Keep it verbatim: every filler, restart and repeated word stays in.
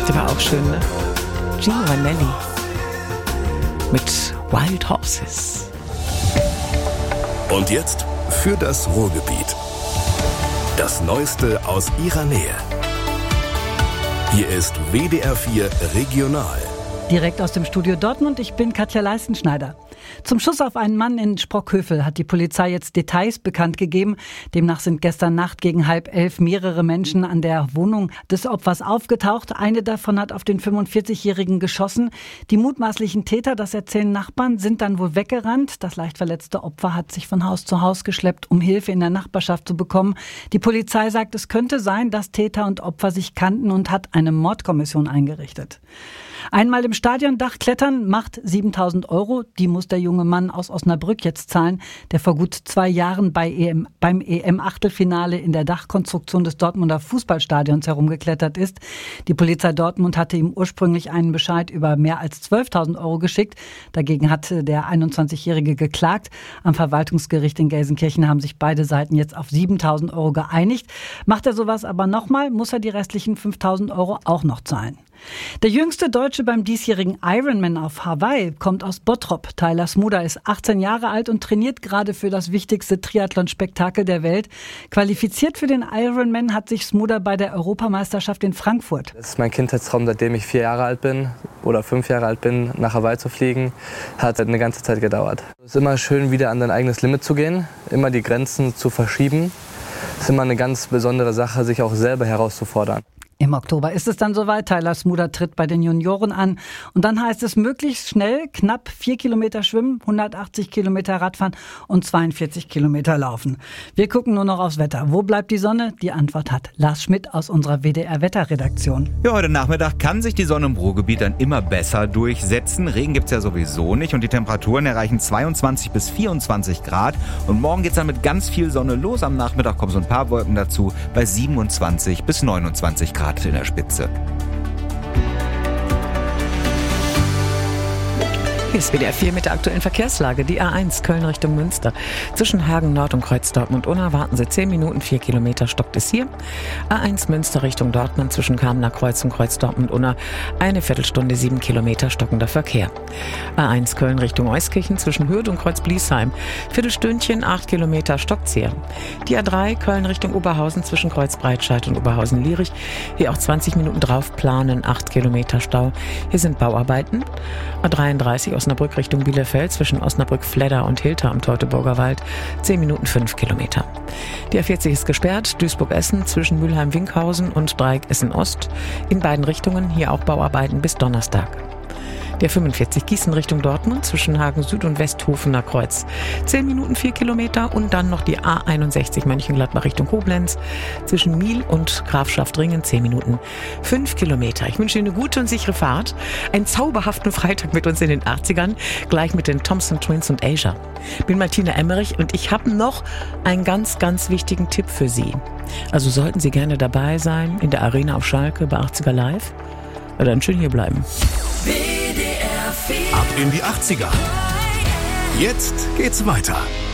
Der war auch schön, ne? Gino Vanelli mit Wild Horses. Und jetzt für das Ruhrgebiet. Das Neueste aus ihrer Nähe. Hier ist W D R vier Regional. Direkt aus dem Studio Dortmund, ich bin Katja Leistenschneider. Zum Schuss auf einen Mann in Sprockhövel hat die Polizei jetzt Details bekannt gegeben. Demnach sind gestern Nacht gegen halb elf mehrere Menschen an der Wohnung des Opfers aufgetaucht. Eine davon hat auf den fünfundvierzigjährigen geschossen. Die mutmaßlichen Täter, das erzählen Nachbarn, sind dann wohl weggerannt. Das leicht verletzte Opfer hat sich von Haus zu Haus geschleppt, um Hilfe in der Nachbarschaft zu bekommen. Die Polizei sagt, es könnte sein, dass Täter und Opfer sich kannten und hat eine Mordkommission eingerichtet. Einmal im Stadiondach klettern macht siebentausend Euro. Die muss der junge Mann aus Osnabrück jetzt zahlen, der vor gut zwei Jahren bei E M, beim E M-Achtelfinale in der Dachkonstruktion des Dortmunder Fußballstadions herumgeklettert ist. Die Polizei Dortmund hatte ihm ursprünglich einen Bescheid über mehr als zwölftausend Euro geschickt. Dagegen hatte der einundzwanzigjährige geklagt. Am Verwaltungsgericht in Gelsenkirchen haben sich beide Seiten jetzt auf siebentausend Euro geeinigt. Macht er sowas aber nochmal, muss er die restlichen fünftausend Euro auch noch zahlen. Der jüngste Deutsche beim diesjährigen Ironman auf Hawaii kommt aus Bottrop. Tyler Smuda ist achtzehn Jahre alt und trainiert gerade für das wichtigste Triathlon-Spektakel der Welt. Qualifiziert für den Ironman hat sich Smuda bei der Europameisterschaft in Frankfurt. Das ist mein Kindheitstraum, seitdem ich vier Jahre alt bin oder fünf Jahre alt bin, nach Hawaii zu fliegen. Hat eine ganze Zeit gedauert. Es ist immer schön, wieder an dein eigenes Limit zu gehen, immer die Grenzen zu verschieben. Es ist immer eine ganz besondere Sache, sich auch selber herauszufordern. Im Oktober ist es dann soweit. Tyler Smuda tritt bei den Junioren an. Und dann heißt es möglichst schnell knapp vier Kilometer schwimmen, hundertachtzig Kilometer Radfahren und zweiundvierzig Kilometer laufen. Wir gucken nur noch aufs Wetter. Wo bleibt die Sonne? Die Antwort hat Lars Schmidt aus unserer W D R-Wetterredaktion. Ja, heute Nachmittag kann sich die Sonne im Ruhrgebiet dann immer besser durchsetzen. Regen gibt's ja sowieso nicht und die Temperaturen erreichen zweiundzwanzig bis vierundzwanzig Grad. Und morgen geht's dann mit ganz viel Sonne los. Am Nachmittag kommen so ein paar Wolken dazu bei siebenundzwanzig bis neunundzwanzig Grad in der Spitze. Hier ist W D R vier mit der aktuellen Verkehrslage. Die A eins Köln Richtung Münster. Zwischen Hagen Nord und Kreuz Dortmund-Unna warten Sie zehn Minuten, vier Kilometer stockt es hier. A eins Münster Richtung Dortmund zwischen Kamener Kreuz und Kreuz Dortmund-Unna eine Viertelstunde, sieben Kilometer stockender Verkehr. A eins Köln Richtung Euskirchen zwischen Hürth und Kreuz Bliesheim. Viertelstündchen, acht Kilometer stockt's hier. Die A drei Köln Richtung Oberhausen zwischen Kreuz Breitscheid und Oberhausen-Lierich. Hier auch zwanzig Minuten drauf planen, acht Kilometer Stau. Hier sind Bauarbeiten. A dreiunddreißig Osnabrück Richtung Bielefeld zwischen Osnabrück-Fledder und Hilter am Teutoburger Wald, zehn Minuten, fünf Kilometer. Die A vierzig ist gesperrt, Duisburg-Essen zwischen Mülheim-Winkhausen und Dreieck Essen-Ost. In beiden Richtungen hier auch Bauarbeiten bis Donnerstag. Der fünfundvierzig Gießen Richtung Dortmund zwischen Hagen Süd und Westhofener Kreuz. zehn Minuten, vier Kilometer und dann noch die A einundsechzig Mönchengladbach Richtung Koblenz zwischen Miel und Grafschaftringen zehn Minuten, fünf Kilometer. Ich wünsche Ihnen eine gute und sichere Fahrt. Einen zauberhaften Freitag mit uns in den achtzigern, gleich mit den Thompson Twins und Asia. Ich bin Martina Emmerich und ich habe noch einen ganz, ganz wichtigen Tipp für Sie. Also sollten Sie gerne dabei sein in der Arena auf Schalke bei achtziger Live, dann schön hier bleiben. Ab in die achtziger. Jetzt geht's weiter.